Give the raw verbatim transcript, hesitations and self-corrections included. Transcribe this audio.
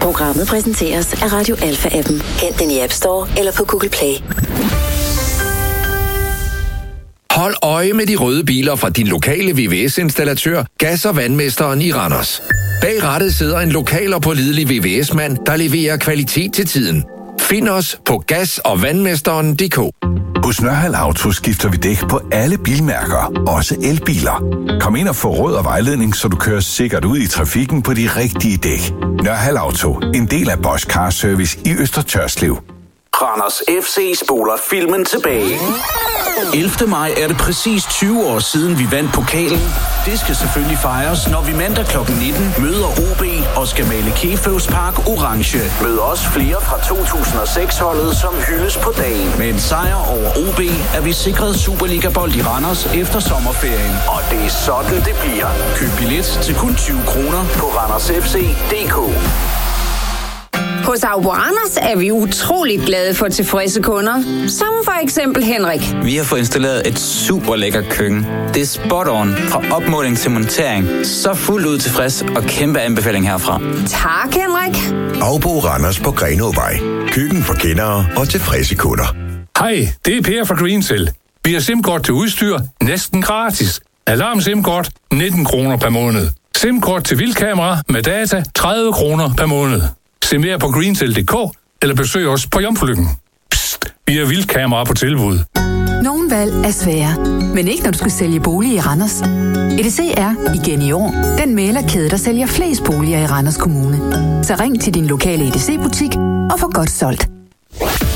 Programmet præsenteres af Radio Alpha-appen. Hent den i App Store eller på Google Play. Hold øje med de røde biler fra din lokale V V S-installatør, Gas- og Vandmesteren i Randers. Bag rattet sidder en lokal og pålidelig V V S-mand, der leverer kvalitet til tiden. Find os på gas og vandmesteren punktum d k. Hos Nørhald Auto skifter vi dæk på alle bilmærker, også elbiler. Kom ind og få råd og vejledning, så du kører sikkert ud i trafikken på de rigtige dæk. Nørhald Auto, en del af Bosch Car Service i Øster Tørslev. Randers F C spoler filmen tilbage. ellevte maj er det præcis tyve år siden, vi vandt pokalen. Det skal selvfølgelig fejres, når vi mandag klokken nitten møder O B og skal male Keføs Park orange. Mød også flere fra to tusind og seks-holdet, som hyldes på dagen. Med en sejr over O B er vi sikret Superliga-bold i Randers efter sommerferien. Og det er sådan, det bliver. Køb billet til kun tyve kroner på randers f c punktum d k. Hos Abo Randers er vi utroligt glade for tilfredse kunder, som for eksempel Henrik. Vi har fået installeret et super lækker køkken. Det er spot on fra opmåling til montering. Så fuldt ud tilfreds og kæmpe anbefaling herfra. Tak, Henrik. Abo Randers på Grenåvej. Køkken for kendere og tilfredse kunder. Hej, det er Per fra Greensill. Vi har SIM-kort til udstyr næsten gratis. Alarm SIM-kort nitten kroner per måned. SIM-kort til vildkamera med data tredive kroner per måned. Se mere på greensill punktum d k eller besøg os på Jomfrulykken. Psst, vi har vildkamera på tilbud. Nogle valg er svære, men ikke når du skal sælge bolig i Randers. E D C er, igen i år, den mæglerkæde, der sælger flest boliger i Randers Kommune. Så ring til din lokale E D C-butik og få godt solgt.